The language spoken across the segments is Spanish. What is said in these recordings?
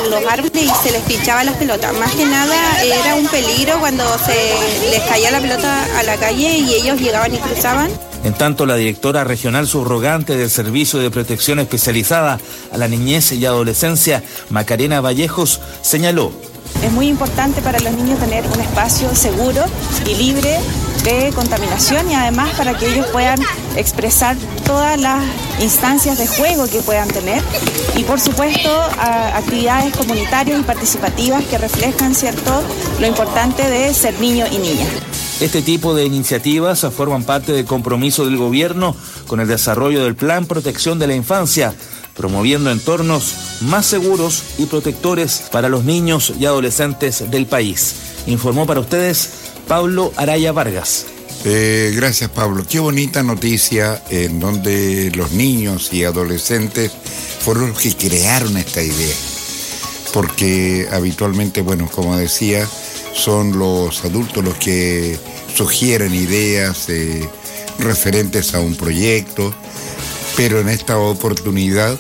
los árboles y se les pinchaba las pelotas. Más que nada era un peligro cuando se les caía la pelota a la calle y ellos llegaban y cruzaban. En tanto, la directora regional subrogante del Servicio de Protección Especializada a la Niñez y Adolescencia, Macarena Vallejos, señaló: es muy importante para los niños tener un espacio seguro y libre de contaminación y además para que ellos puedan expresar todas las instancias de juego que puedan tener y por supuesto actividades comunitarias y participativas que reflejan, ¿cierto?, lo importante de ser niño y niña. Este tipo de iniciativas forman parte del compromiso del gobierno con el desarrollo del Plan Protección de la Infancia, promoviendo entornos más seguros y protectores para los niños y adolescentes del país. Informó para ustedes Pablo Araya Vargas. Gracias, Pablo. Qué bonita noticia en donde los niños y adolescentes fueron los que crearon esta idea. Porque habitualmente, bueno, como decía, son los adultos los que sugieren ideas referentes a un proyecto, pero en esta oportunidad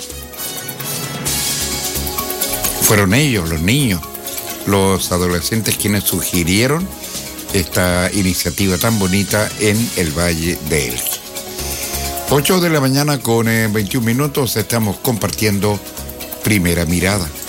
fueron ellos, los niños, los adolescentes quienes sugirieron esta iniciativa tan bonita en el Valle de Elqui. 8 de la mañana con 21 minutos, estamos compartiendo Primera Mirada.